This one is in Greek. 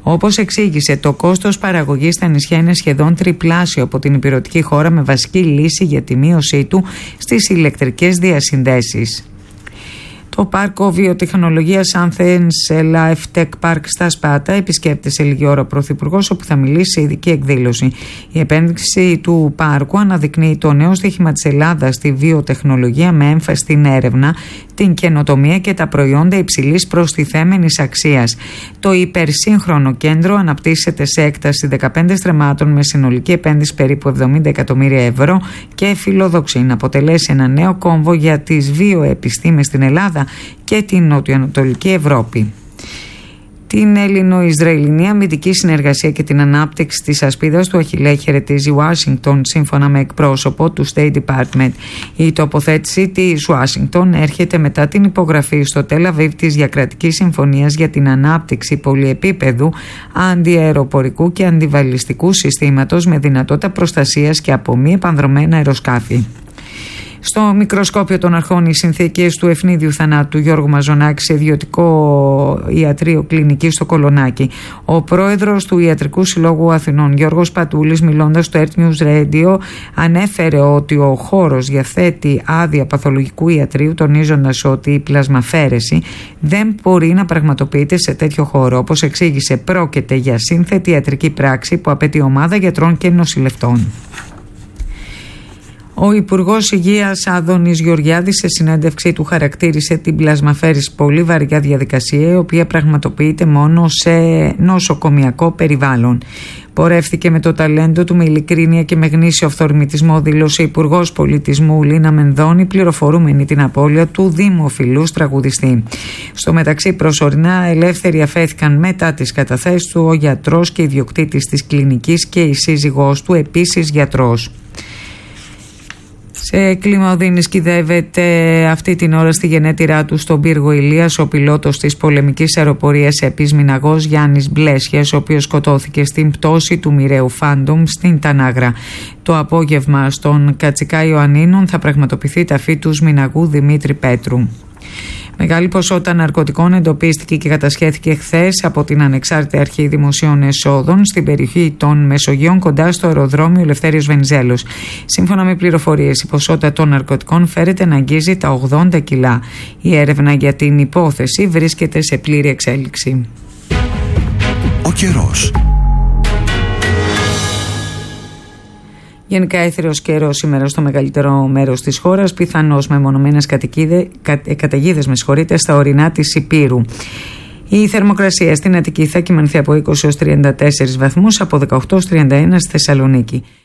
Όπως εξήγησε, το κόστος παραγωγής στα νησιά είναι σχεδόν τριπλάσιο από την ηπειρωτική χώρα, με βασική λύση για τη μείωσή του στις ηλεκτρικές διασυνδέσεις. Το πάρκο βιοτεχνολογίας Athens Life Tech Park στα Σπάτα επισκέπτεται σε λίγη ώρα ο Πρωθυπουργός, όπου θα μιλήσει σε ειδική εκδήλωση. Η επένδυση του πάρκου αναδεικνύει το νέο στοίχημα της Ελλάδας στη βιοτεχνολογία, με έμφαση στην έρευνα, την καινοτομία και τα προϊόντα υψηλής προστιθέμενης αξίας. Το υπερσύγχρονο κέντρο αναπτύσσεται σε έκταση 15 στρεμμάτων με συνολική επένδυση περίπου 70 εκατομμύρια ευρώ και φιλοδοξεί να αποτελέσει ένα νέο κόμβο για τις βιοεπιστήμες στην Ελλάδα και την νοτιοανατολική Ευρώπη. Την Έλληνο-Ισραηλινή αμυντική συνεργασία και την ανάπτυξη της ασπίδας του Αχιλλέα χαιρετίζει η Ουάσιγκτον, σύμφωνα με εκπρόσωπο του State Department. Η τοποθέτηση της Ουάσιγκτον έρχεται μετά την υπογραφή στο Τελ Αβίβ της διακρατικής συμφωνίας για την ανάπτυξη πολυεπίπεδου αντιαεροπορικού και αντιβαλιστικού συστήματος με δυνατότητα προστασίας και από μη επανδρωμένα αεροσκάφη. Στο μικροσκόπιο των αρχών, οι συνθήκες του ευνίδιου θανάτου του Γιώργου Μαζονάκη σε ιδιωτικό ιατρείο κλινική στο Κολονάκι. Ο πρόεδρος του Ιατρικού Συλλόγου Αθηνών, Γιώργος Πατούλης, μιλώντας στο Earth News Radio, ανέφερε ότι ο χώρος διαθέτει άδεια παθολογικού ιατρείου, τονίζοντας ότι η πλασμαφέρεση δεν μπορεί να πραγματοποιείται σε τέτοιο χώρο. Όπως εξήγησε, πρόκειται για σύνθετη ιατρική πράξη που απαιτεί ομάδα γιατρών και νοσηλευτών. Ο Υπουργός Υγείας Άδωνης Γεωργιάδης σε συνέντευξή του χαρακτήρισε την πλασμαφέρηση πολύ βαριά διαδικασία, η οποία πραγματοποιείται μόνο σε νοσοκομιακό περιβάλλον. Πορεύθηκε με το ταλέντο του, με ειλικρίνεια και με γνήσιο αυθορμητισμό, δήλωσε η Υπουργός Πολιτισμού Λίνα Μενδώνη, πληροφορούμενη την απώλεια του δημοφιλούς τραγουδιστή. Στο μεταξύ, προσωρινά ελεύθεροι αφέθηκαν μετά τις καταθέσεις του ο γιατρός και ιδιοκτήτης της κλινικής και η σύζυγός του, επίσης γιατρός. Σε κλίμα οδύνης κυδεύεται αυτή την ώρα στη γενέτειρά του στον πύργο Ηλίας ο πιλότος της πολεμικής αεροπορίας Επισμηναγός Γιάννης Μπλέσιας, ο οποίος σκοτώθηκε στην πτώση του μοιραίου Φάντομ στην Τανάγρα. Το απόγευμα στον Κατσικά Ιωαννίνων θα πραγματοποιηθεί ταφή του Σμηναγού Δημήτρη Πέτρου. Μεγάλη ποσότητα ναρκωτικών εντοπίστηκε και κατασχέθηκε χθες από την Ανεξάρτητη Αρχή Δημοσίων Εσόδων στην περιοχή των Μεσογείων, κοντά στο αεροδρόμιο Ελευθέριος Βενιζέλος. Σύμφωνα με πληροφορίες, η ποσότητα των ναρκωτικών φέρεται να αγγίζει τα 80 κιλά. Η έρευνα για την υπόθεση βρίσκεται σε πλήρη εξέλιξη. Ο καιρός. Γενικά έθριος καιρός σήμερα στο μεγαλύτερο μέρος της χώρας, πιθανώς με μονομένες καταιγίδες στα ορεινά της Ηπείρου. Η θερμοκρασία στην Αττική θα κυμανθεί από 20 έως 34 βαθμούς, από 18 έως 31 στη Θεσσαλονίκη.